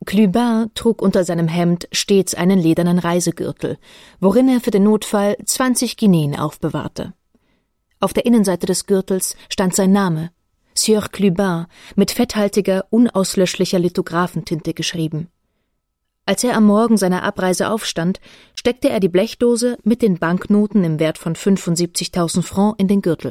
Clubin trug unter seinem Hemd stets einen ledernen Reisegürtel, worin er für den Notfall 20 Guineen aufbewahrte. Auf der Innenseite des Gürtels stand sein Name, Sieur Clubin, mit fetthaltiger, unauslöschlicher Lithographentinte geschrieben. Als er am Morgen seiner Abreise aufstand, steckte er die Blechdose mit den Banknoten im Wert von 75.000 Francs in den Gürtel.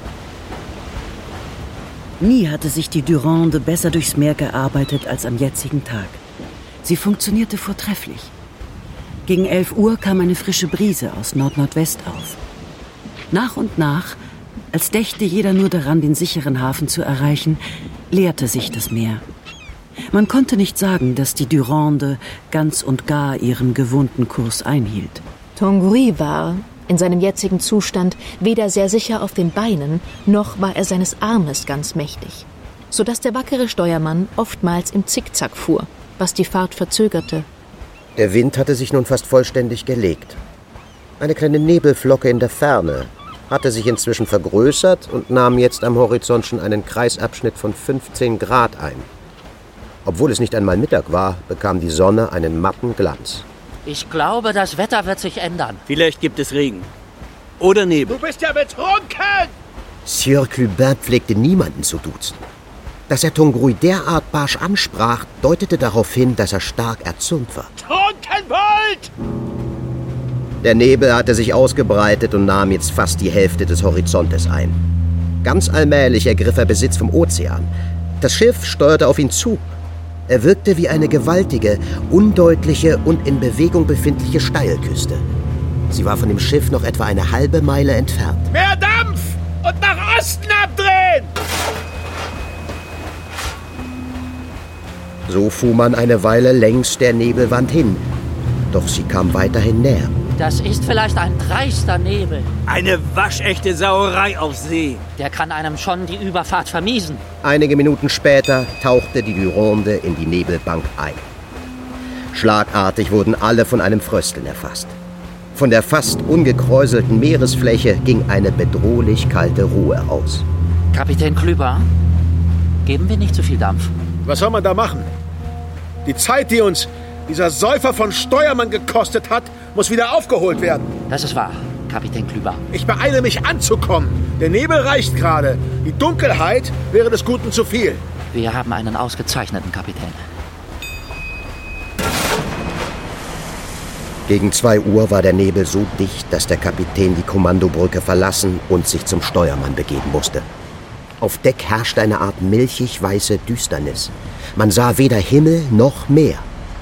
Nie hatte sich die Durande besser durchs Meer gearbeitet als am jetzigen Tag. Sie funktionierte vortrefflich. Gegen 11 Uhr kam eine frische Brise aus Nord-Nordwest auf. Nach und nach, als dächte jeder nur daran, den sicheren Hafen zu erreichen, leerte sich das Meer. Man konnte nicht sagen, dass die Durande ganz und gar ihren gewohnten Kurs einhielt. Tanguy war, in seinem jetzigen Zustand, weder sehr sicher auf den Beinen, noch war er seines Armes ganz mächtig, sodass der wackere Steuermann oftmals im Zickzack fuhr, was die Fahrt verzögerte. Der Wind hatte sich nun fast vollständig gelegt. Eine kleine Nebelflocke in der Ferne hatte sich inzwischen vergrößert und nahm jetzt am Horizont schon einen Kreisabschnitt von 15 Grad ein. Obwohl es nicht einmal Mittag war, bekam die Sonne einen matten Glanz. Ich glaube, das Wetter wird sich ändern. Vielleicht gibt es Regen. Oder Nebel. Du bist ja betrunken! Sieur Clubin pflegte niemanden zu duzen. Dass er Tanguy derart barsch ansprach, deutete darauf hin, dass er stark erzürnt war. Trunkenbold! Der Nebel hatte sich ausgebreitet und nahm jetzt fast die Hälfte des Horizontes ein. Ganz allmählich ergriff er Besitz vom Ozean. Das Schiff steuerte auf ihn zu. Er wirkte wie eine gewaltige, undeutliche und in Bewegung befindliche Steilküste. Sie war von dem Schiff noch etwa eine halbe Meile entfernt. Mehr Dampf und nach Osten abdrehen! So fuhr man eine Weile längs der Nebelwand hin. Doch sie kam weiterhin näher. Das ist vielleicht ein dreister Nebel. Eine waschechte Sauerei auf See. Der kann einem schon die Überfahrt vermiesen. Einige Minuten später tauchte die Durande in die Nebelbank ein. Schlagartig wurden alle von einem Frösteln erfasst. Von der fast ungekräuselten Meeresfläche ging eine bedrohlich kalte Ruhe aus. Kapitän Clubin, geben wir nicht zu viel Dampf? Was soll man da machen? Die Zeit, die uns dieser Säufer von Steuermann gekostet hat, muss wieder aufgeholt werden. Das ist wahr, Kapitän Clubin. Ich beeile mich anzukommen. Der Nebel reicht gerade. Die Dunkelheit wäre des Guten zu viel. Wir haben einen ausgezeichneten Kapitän. Gegen 2 Uhr war der Nebel so dicht, dass der Kapitän die Kommandobrücke verlassen und sich zum Steuermann begeben musste. Auf Deck herrschte eine Art milchig-weiße Düsternis. Man sah weder Himmel noch Meer.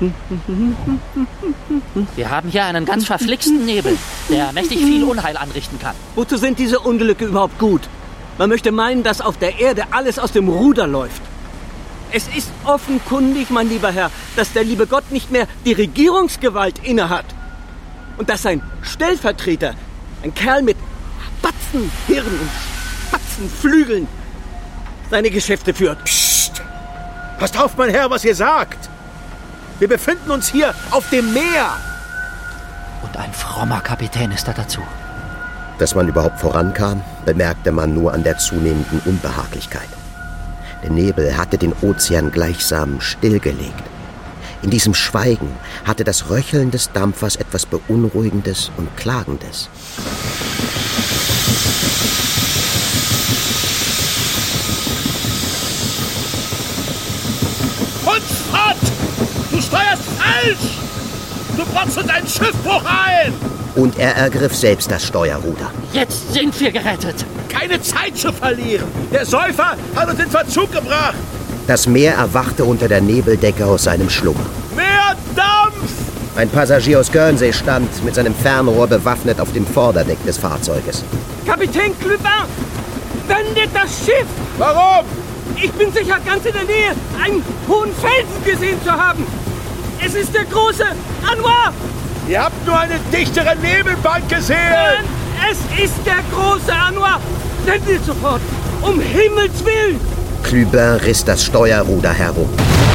Wir haben hier einen ganz verflixten Nebel, der mächtig viel Unheil anrichten kann. Wozu sind diese Unglücke überhaupt gut? Man möchte meinen, dass auf der Erde alles aus dem Ruder läuft. Es ist offenkundig, mein lieber Herr, dass der liebe Gott nicht mehr die Regierungsgewalt innehat. Und dass sein Stellvertreter, ein Kerl mit Spatzenhirn und Spatzenflügeln, seine Geschäfte führt. Psst! Passt auf, mein Herr, was ihr sagt! Wir befinden uns hier auf dem Meer. Und ein frommer Kapitän ist da dazu. Dass man überhaupt vorankam, bemerkte man nur an der zunehmenden Unbehaglichkeit. Der Nebel hatte den Ozean gleichsam stillgelegt. In diesem Schweigen hatte das Röcheln des Dampfers etwas Beunruhigendes und Klagendes. Hundsfahrt! Du steuerst falsch! Du brotzelst ein Schiffbruch ein! Und er ergriff selbst das Steuerruder. Jetzt sind wir gerettet. Keine Zeit zu verlieren! Der Säufer hat uns in Verzug gebracht! Das Meer erwachte unter der Nebeldecke aus seinem Schlummer. Mehr Dampf! Ein Passagier aus Guernsey stand mit seinem Fernrohr bewaffnet auf dem Vorderdeck des Fahrzeuges. Kapitän Clubin, wendet das Schiff! Warum? Ich bin sicher, ganz in der Nähe einen hohen Felsen gesehen zu haben. Es ist der große Anouar! Ihr habt nur eine dichtere Nebelbank gesehen! Nein, es ist der große Anouar! Wendet sofort! Um Himmels Willen! Clubin riss das Steuerruder herum.